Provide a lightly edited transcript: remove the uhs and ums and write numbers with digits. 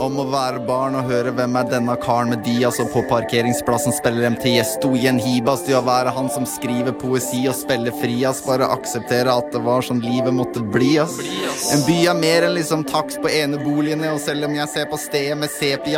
Om å være barn og høre hvem denne karen med Dias og på parkeringsplassen spiller MTS sto i en hibas til å være han som skriver poesi og spiller frias bare akseptere at det var sånn livet måtte bli ass. En by mer enn liksom takst på eneboligene og selv om jeg ser på stedet med sepia